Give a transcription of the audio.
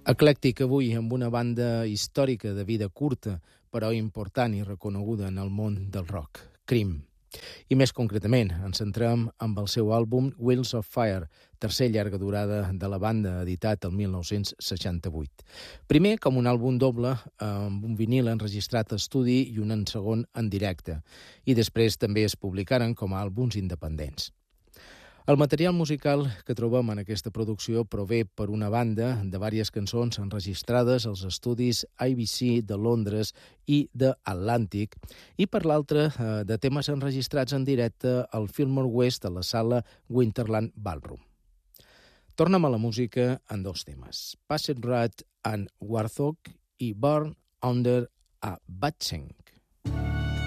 Eclèctic avui amb una banda històrica de vida curta, però important i reconeguda en el món del rock, Cream. I més concretament, ens centrem amb el seu àlbum Wheels of Fire, tercer llarga durada de la banda, editat el 1968. Primer com un àlbum doble, amb un vinil enregistrat a estudi i un en segon en directe, i després també es publicaren com a àlbums independents. El material musical que trobem en aquesta producció prové per una banda de diverses cançons enregistrades als estudis IBC de Londres i de Atlantic i per l'altra de temes enregistrats en directe al Fillmore West a la sala Winterland Ballroom. Tornem a la música en dos temes, Passed Rat and Warthog i Born Under a Bad Scent.